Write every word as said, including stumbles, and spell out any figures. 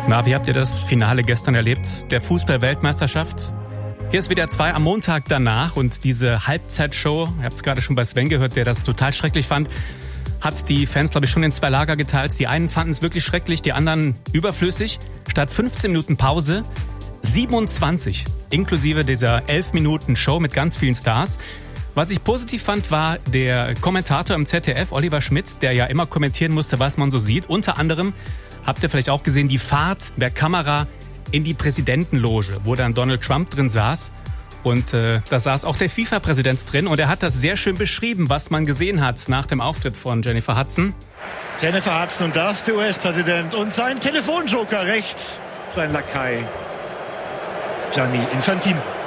Na, wie habt ihr das Finale gestern erlebt, der Fußball-Weltmeisterschaft? Hier ist W D R zwei am Montag danach und diese Halbzeitshow, ihr habt es gerade schon bei Sven gehört, der das total schrecklich fand, hat die Fans, glaube ich, schon in zwei Lager geteilt. Die einen fanden es wirklich schrecklich, die anderen überflüssig. Statt fünfzehn Minuten Pause, siebenundzwanzig, inklusive dieser elf Minuten Show mit ganz vielen Stars. Was ich positiv fand, war der Kommentator im Z D F, Oliver Schmitz, der ja immer kommentieren musste, was man so sieht. Unter anderem, habt ihr vielleicht auch gesehen, die Fahrt der Kamera in die Präsidentenloge, wo dann Donald Trump drin saß. Und äh, da saß auch der FIFA-Präsident drin und er hat das sehr schön beschrieben, was man gesehen hat nach dem Auftritt von Jennifer Hudson. Jennifer Hudson und da ist der U S-Präsident und sein Telefonjoker rechts, sein Lakai Gianni Infantino.